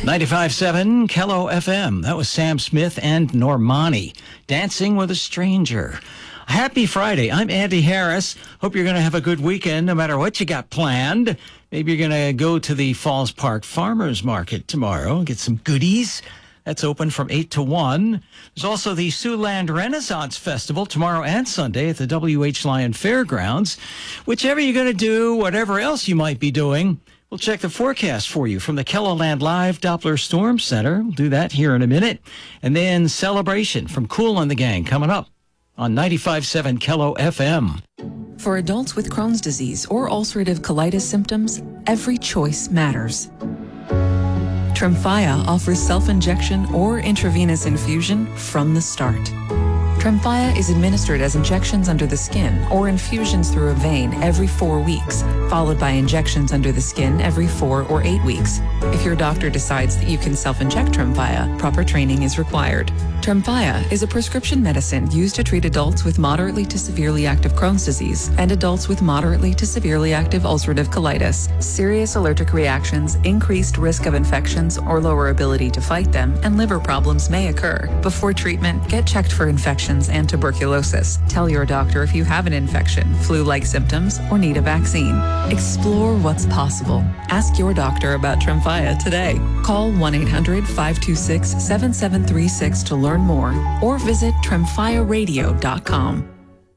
95.7 Kello FM. That was Sam Smith and Normani, Dancing with a Stranger. Happy Friday. I'm Andy Harris. Hope you're going to have a good weekend no matter what you got planned. Maybe you're going to go to the Falls Park Farmers Market tomorrow and get some goodies. That's open from 8 to 1. There's also the Siouxland Renaissance Festival tomorrow and Sunday at the W.H. Lyon Fairgrounds. Whichever you're going to do, whatever else you might be doing, we'll check the forecast for you from the KELOLAND Live Doppler Storm Center. We'll do that here in a minute. And then Celebration from Kool and the Gang coming up on 95.7 Kello FM. For adults with Crohn's disease or ulcerative colitis symptoms, every choice matters. Tremfya offers self-injection or intravenous infusion from the start. Tremfya is administered as injections under the skin or infusions through a vein every 4 weeks, followed by injections under the skin every 4 or 8 weeks. If your doctor decides that you can self-inject Tremfya, proper training is required. Tremfya is a prescription medicine used to treat adults with moderately to severely active Crohn's disease and adults with moderately to severely active ulcerative colitis. Serious allergic reactions, increased risk of infections or lower ability to fight them, and liver problems may occur. Before treatment, get checked for infections and tuberculosis. Tell your doctor if you have an infection, flu-like symptoms, or need a vaccine. Explore what's possible. Ask your doctor about Tremfya today. Call 1-800-526-7736 to learn more, or visit tremfyaradio.com.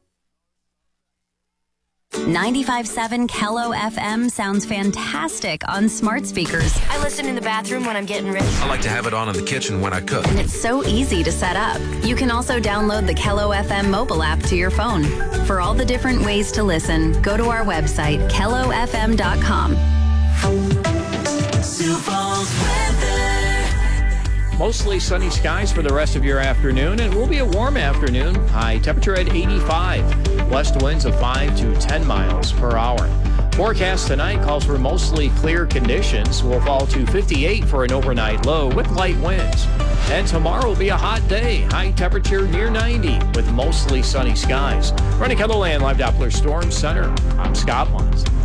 95.7 Kello FM sounds fantastic on smart speakers. I listen in the bathroom when I'm getting ready. I like to have it on in the kitchen when I cook. And it's so easy to set up. You can also download the Kello FM mobile app to your phone. For all the different ways to listen, go to our website, kellofm.com. Sioux Falls weather. Mostly sunny skies for the rest of your afternoon, and it will be a warm afternoon. High temperature at 85. West winds of 5 to 10 miles per hour. Forecast tonight calls for mostly clear conditions. Will fall to 58 for an overnight low with light winds. And tomorrow will be a hot day. High temperature near 90 with mostly sunny skies. Running KELOLAND Live Doppler Storm Center, I'm Scott Lons.